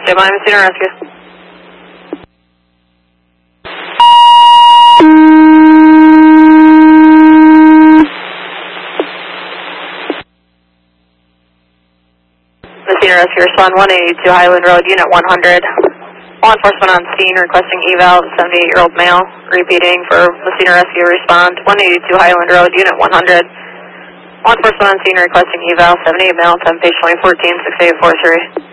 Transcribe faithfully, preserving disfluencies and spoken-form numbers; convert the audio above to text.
Stand by, Messina Rescue. Messina Rescue, respond one eighty-two Highland Road, Unit one hundred. Law enforcement on scene requesting eval of seventy-eight-year-old male. Repeating for Messina Rescue, respond one eighty-two Highland Road, Unit one hundred. Law enforcement on scene requesting eval, seventy-eight male, ten page twenty fourteen, six eight four three.